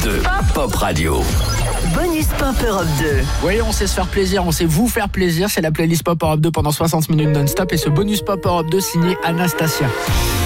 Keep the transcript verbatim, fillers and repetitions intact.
deux, Pop Radio. Bonus Pop Europe deux. Oui, on sait se faire plaisir, on sait vous faire plaisir. C'est la playlist Pop Europe deux pendant soixante minutes non-stop. Et ce Bonus Pop Europe deux signé Anastasia.